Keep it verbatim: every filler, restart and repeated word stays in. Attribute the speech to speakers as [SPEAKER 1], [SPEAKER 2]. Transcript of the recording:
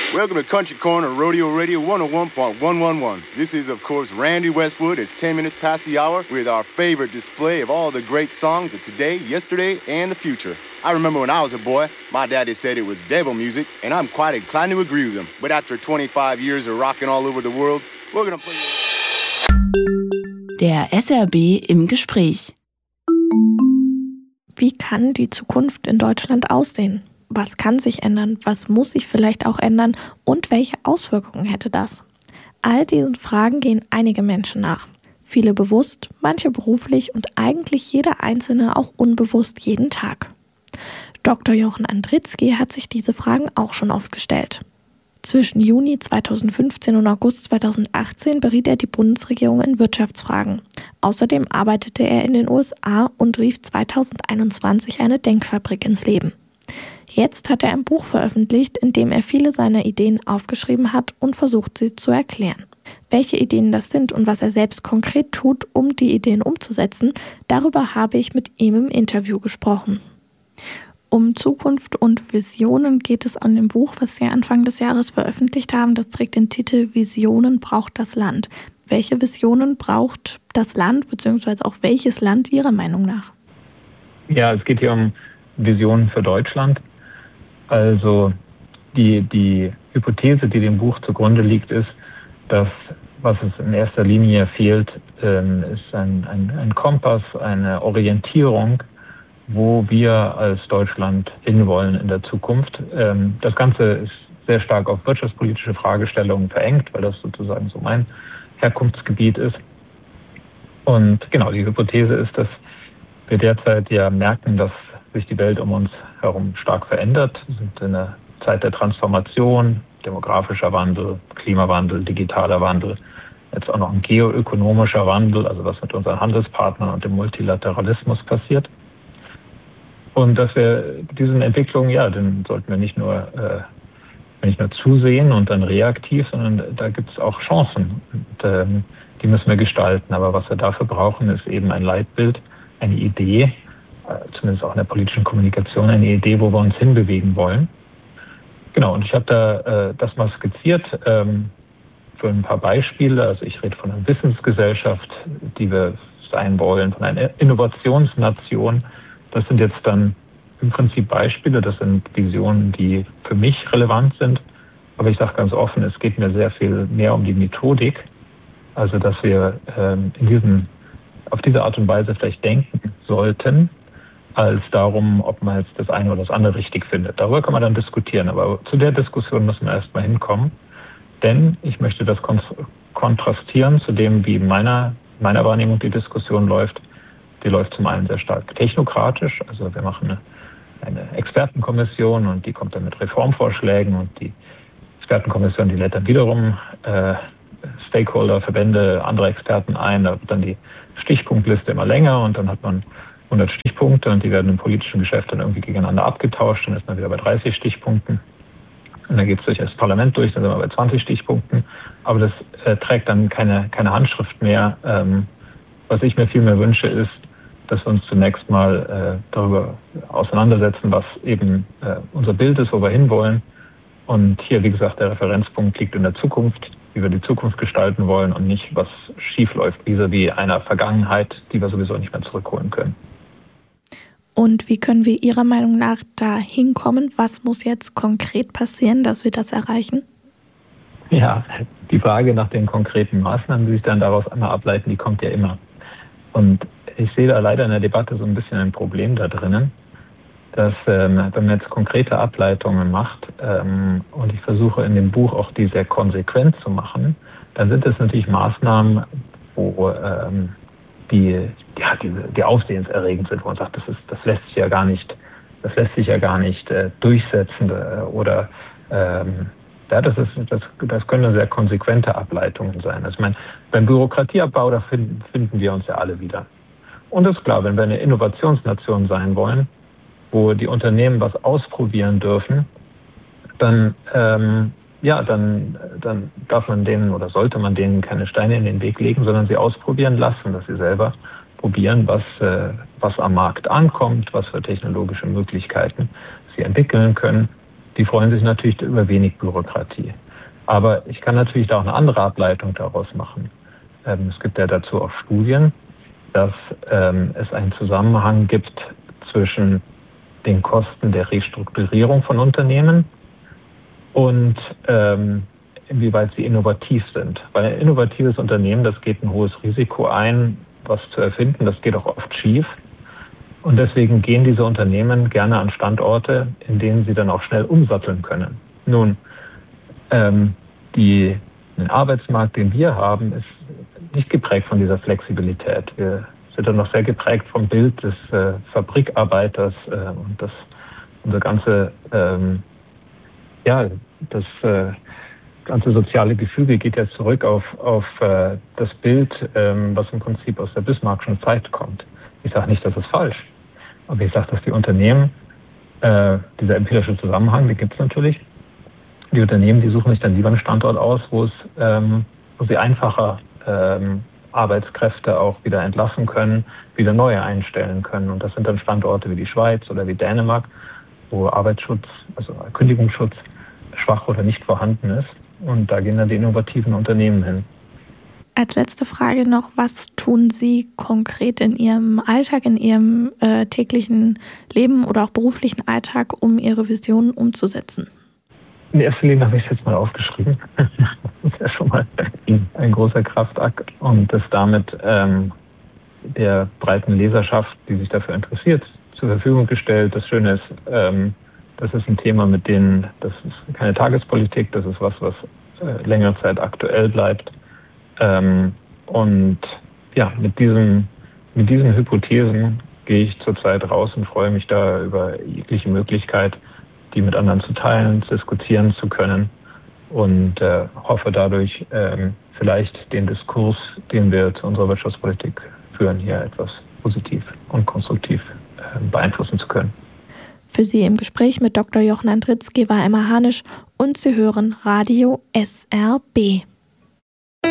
[SPEAKER 1] Welcome to Country Corner Rodeo Radio one oh one point one one one. This is, of course, Randy Westwood. It's ten minutes past the hour with our favorite display of all the great songs of today, yesterday, and the future. I remember when I was a boy, my daddy said it was devil music, and I'm quite inclined to agree with him. But after twenty-five years of rocking all over the world, we're gonna play...
[SPEAKER 2] Der S R B im Gespräch.
[SPEAKER 3] Wie kann die Zukunft in Deutschland aussehen? Was kann sich ändern? Was muss sich vielleicht auch ändern? Und welche Auswirkungen hätte das? All diesen Fragen gehen einige Menschen nach. Viele bewusst, manche beruflich und eigentlich jeder Einzelne auch unbewusst jeden Tag. Doktor Jochen Andritzky hat sich diese Fragen auch schon oft gestellt. Zwischen Juni zweitausendfünfzehn und August zweitausendachtzehn beriet er die Bundesregierung in Wirtschaftsfragen. Außerdem arbeitete er in den U S A und rief zweitausendeinundzwanzig eine Denkfabrik ins Leben. Jetzt hat er ein Buch veröffentlicht, in dem er viele seiner Ideen aufgeschrieben hat und versucht, sie zu erklären. Welche Ideen das sind und was er selbst konkret tut, um die Ideen umzusetzen, darüber habe ich mit ihm im Interview gesprochen. Um Zukunft und Visionen geht es an dem Buch, was Sie Anfang des Jahres veröffentlicht haben. Das trägt den Titel Visionen braucht das Land. Welche Visionen braucht das Land, beziehungsweise auch welches Land Ihrer Meinung nach?
[SPEAKER 4] Ja, es geht hier um Visionen für Deutschland. Also die, die Hypothese, die dem Buch zugrunde liegt, ist, dass was es in erster Linie fehlt, ähm, ist ein, ein, ein Kompass, eine Orientierung, wo wir als Deutschland hinwollen in der Zukunft. Ähm, das Ganze ist sehr stark auf wirtschaftspolitische Fragestellungen verengt, weil das sozusagen so mein Herkunftsgebiet ist. Und genau, die Hypothese ist, dass wir derzeit ja merken, dass sich die Welt um uns herum stark verändert. Wir sind in einer Zeit der Transformation, demografischer Wandel, Klimawandel, digitaler Wandel, jetzt auch noch ein geoökonomischer Wandel, also was mit unseren Handelspartnern und dem Multilateralismus passiert. Und dass wir diesen Entwicklungen, ja, dann sollten wir nicht nur, äh, nicht nur zusehen und dann reaktiv, sondern da gibt es auch Chancen. Und, ähm, die müssen wir gestalten. Aber was wir dafür brauchen, ist eben ein Leitbild, eine Idee, zumindest auch in der politischen Kommunikation, eine Idee, wo wir uns hinbewegen wollen. Genau, und ich habe da äh, das mal skizziert ähm, für ein paar Beispiele. Also ich rede von einer Wissensgesellschaft, die wir sein wollen, von einer Innovationsnation. Das sind jetzt dann im Prinzip Beispiele, das sind Visionen, die für mich relevant sind. Aber ich sage ganz offen, es geht mir sehr viel mehr um die Methodik. Also dass wir ähm, in diesen, auf diese Art und Weise vielleicht denken sollten, als darum, ob man jetzt das eine oder das andere richtig findet. Darüber kann man dann diskutieren, aber zu der Diskussion müssen wir erstmal hinkommen. Denn ich möchte das kontrastieren zu dem, wie in meiner, meiner Wahrnehmung die Diskussion läuft. Die läuft zum einen sehr stark technokratisch, also wir machen eine, eine Expertenkommission und die kommt dann mit Reformvorschlägen und die Expertenkommission, die lädt dann wiederum äh, Stakeholder, Verbände, andere Experten ein, da wird dann die Stichpunktliste immer länger und dann hat man hundert Stichpunkte und die werden im politischen Geschäft dann irgendwie gegeneinander abgetauscht, dann ist man wieder bei dreißig Stichpunkten und dann geht es durch das Parlament durch, dann sind wir bei zwanzig Stichpunkten, aber das äh, trägt dann keine, keine Handschrift mehr. Ähm, was ich mir viel mehr wünsche, ist, dass wir uns zunächst mal äh, darüber auseinandersetzen, was eben äh, unser Bild ist, wo wir hinwollen. Und hier, wie gesagt, der Referenzpunkt liegt in der Zukunft, wie wir die Zukunft gestalten wollen und nicht, was schiefläuft vis-à-vis einer Vergangenheit, die wir sowieso nicht mehr zurückholen können.
[SPEAKER 3] Und wie können wir Ihrer Meinung nach da hinkommen? Was muss jetzt konkret passieren, dass wir das erreichen?
[SPEAKER 4] Ja, die Frage nach den konkreten Maßnahmen, die sich dann daraus einmal ableiten, die kommt ja immer. Und ich sehe da leider in der Debatte so ein bisschen ein Problem da drinnen, dass ähm, wenn man jetzt konkrete Ableitungen macht ähm, und ich versuche in dem Buch auch die sehr konsequent zu machen, dann sind das natürlich Maßnahmen, wo ähm, die, ja, die, die aufsehenserregend sind, wo man sagt, das, ist, das lässt sich ja gar nicht, das lässt sich ja gar nicht äh, durchsetzen äh, oder ähm, ja, das, ist, das, das können sehr konsequente Ableitungen sein. Also ich meine, beim Bürokratieabbau, da finden, finden wir uns ja alle wieder. Und das ist klar, wenn wir eine Innovationsnation sein wollen, wo die Unternehmen was ausprobieren dürfen, dann, ähm, ja, dann, dann darf man denen oder sollte man denen keine Steine in den Weg legen, sondern sie ausprobieren lassen, dass sie selber probieren, was, äh, was am Markt ankommt, was für technologische Möglichkeiten sie entwickeln können, die freuen sich natürlich über wenig Bürokratie. Aber ich kann natürlich da auch eine andere Ableitung daraus machen. Ähm, es gibt ja dazu auch Studien, dass ähm, es einen Zusammenhang gibt zwischen den Kosten der Restrukturierung von Unternehmen und ähm, inwieweit sie innovativ sind. Weil ein innovatives Unternehmen, das geht ein hohes Risiko ein, was zu erfinden, das geht auch oft schief. Und deswegen gehen diese Unternehmen gerne an Standorte, in denen sie dann auch schnell umsatteln können. Nun, ähm, die, der Arbeitsmarkt, den wir haben, ist nicht geprägt von dieser Flexibilität. Wir sind dann noch sehr geprägt vom Bild des äh, Fabrikarbeiters äh, und das, unser ganze, ähm, ja, das äh, ganze soziale Gefüge geht ja zurück auf, auf äh, das Bild, ähm, was im Prinzip aus der Bismarckschen Zeit kommt. Ich sage nicht, das ist falsch, aber ich sage, dass die Unternehmen, äh, dieser empirische Zusammenhang, den gibt es natürlich, die Unternehmen, die suchen sich dann lieber einen Standort aus, wo es, ähm, wo sie einfacher ähm, Arbeitskräfte auch wieder entlassen können, wieder neue einstellen können. Und das sind dann Standorte wie die Schweiz oder wie Dänemark, wo Arbeitsschutz, also Kündigungsschutz schwach oder nicht vorhanden ist. Und da gehen dann die innovativen Unternehmen hin.
[SPEAKER 3] Als letzte Frage noch, was tun Sie konkret in Ihrem Alltag, in Ihrem äh, täglichen Leben oder auch beruflichen Alltag, um Ihre Visionen umzusetzen?
[SPEAKER 4] In erster Linie habe ich es jetzt mal aufgeschrieben. Das ist ja schon mal ein großer Kraftakt. Und das damit ähm, der breiten Leserschaft, die sich dafür interessiert, zur Verfügung gestellt. Das Schöne ist, ähm, das ist ein Thema, mit dem, das ist keine Tagespolitik, das ist was, was äh, längere Zeit aktuell bleibt. Ähm, und ja, mit diesen, mit diesen Hypothesen gehe ich zurzeit raus und freue mich da über jegliche Möglichkeit, die mit anderen zu teilen, zu diskutieren zu können und äh, hoffe dadurch ähm, vielleicht den Diskurs, den wir zu unserer Wirtschaftspolitik führen, hier etwas positiv und konstruktiv äh, beeinflussen zu können.
[SPEAKER 3] Für Sie im Gespräch mit Doktor Jochen Andritzky war Emma Hanisch und Sie hören Radio S R B.